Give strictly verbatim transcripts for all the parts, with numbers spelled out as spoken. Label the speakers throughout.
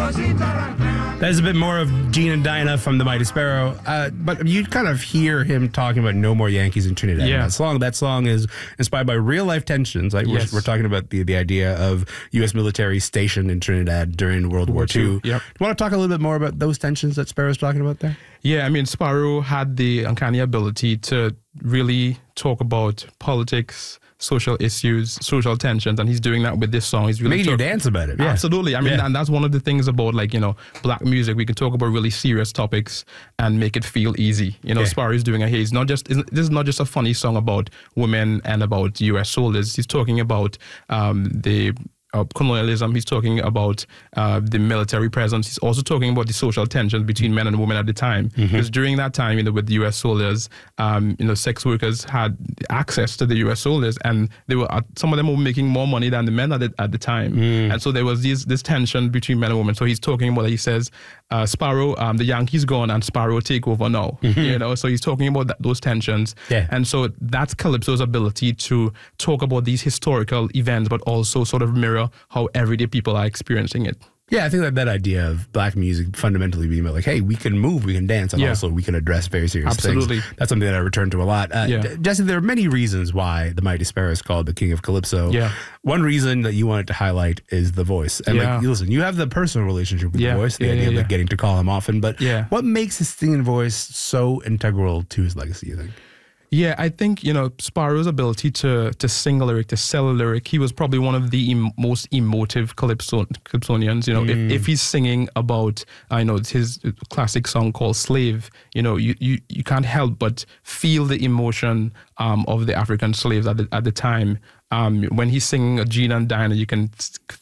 Speaker 1: There's a bit more of Gene and Dinah from The Mighty Sparrow, uh, but you kind of hear him talking about no more Yankees in Trinidad.
Speaker 2: Yeah.
Speaker 1: That song, that song is inspired by real life tensions. Like
Speaker 2: Yes.
Speaker 1: we're, we're talking about the, the idea of U S military stationed in Trinidad during World War Two.
Speaker 2: Yep.
Speaker 1: Do you want to talk a little bit more about those tensions that Sparrow's talking about there?
Speaker 2: Yeah, I mean, Sparrow had the uncanny ability to really talk about politics, social issues, social tensions, and he's doing that with this song. He's really
Speaker 1: Making you
Speaker 2: talk-
Speaker 1: dance about it. Yeah.
Speaker 2: Absolutely. I mean,
Speaker 1: Yeah.
Speaker 2: and that's one of the things about, like, you know, black music. We can talk about really serious topics and make it feel easy. You know,
Speaker 1: Yeah.
Speaker 2: Sparrow is doing it here. He's not just, this is not just a funny song about women and about U S soldiers. He's talking about um, the Uh, colonialism. He's talking about uh, the military presence. He's also talking about the social tensions between men and women at the time.
Speaker 1: Mm-hmm.
Speaker 2: Because during that time, you know, with the U S soldiers, um, you know, sex workers had access to the U S soldiers, and they were uh, some of them were making more money than the men at the, at the time.
Speaker 1: Mm.
Speaker 2: And so there was this this tension between men and women. So he's talking about. He says, uh, "Sparrow, um, the Yankees gone, and Sparrow take over now."
Speaker 1: Mm-hmm.
Speaker 2: You know, so he's talking about that, those tensions.
Speaker 1: Yeah.
Speaker 2: And so that's Calypso's ability to talk about these historical events, but also sort of mirror how everyday people are experiencing it.
Speaker 1: Yeah, I think that that idea of black music fundamentally being about like, hey, we can move, we can dance, and
Speaker 2: Yeah.
Speaker 1: also we can address very serious
Speaker 2: Absolutely.
Speaker 1: things. That's something that I return to a lot. Uh,
Speaker 2: Yeah.
Speaker 1: D- Jesse, there are many reasons why the Mighty Sparrow is called the King of Calypso.
Speaker 2: Yeah.
Speaker 1: One reason that you wanted to highlight is the voice. And
Speaker 2: Yeah.
Speaker 1: like, listen, you have the personal relationship with
Speaker 2: Yeah.
Speaker 1: the voice, the
Speaker 2: Yeah,
Speaker 1: idea
Speaker 2: yeah,
Speaker 1: of like
Speaker 2: yeah.
Speaker 1: getting to call him often. But
Speaker 2: Yeah.
Speaker 1: what makes his singing voice so integral to his legacy, you think?
Speaker 2: Yeah, I think, you know, Sparrow's ability to to sing a lyric, to sell a lyric, he was probably one of the em- most emotive Calypso- Calypsonians. You know,
Speaker 1: Mm.
Speaker 2: if, if he's singing about, I know, his classic song called Slave, you know, you, you, you can't help but feel the emotion um, of the African slaves at the, at the time. Um, when he's singing a Gene and Dinah, you can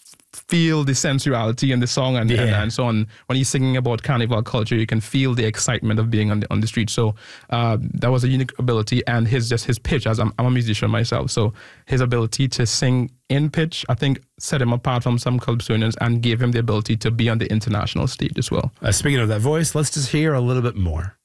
Speaker 2: feel the sensuality in the song and, and,
Speaker 1: Yeah.
Speaker 2: and so on. When he's singing about carnival culture, you can feel the excitement of being on the on the street. So uh, that was a unique ability, and his just his pitch. As I'm, I'm a musician myself, so his ability to sing in pitch, I think, set him apart from some Calypsonians and gave him the ability to be on the international stage as well.
Speaker 1: Uh, speaking of that voice, let's just hear a little bit more.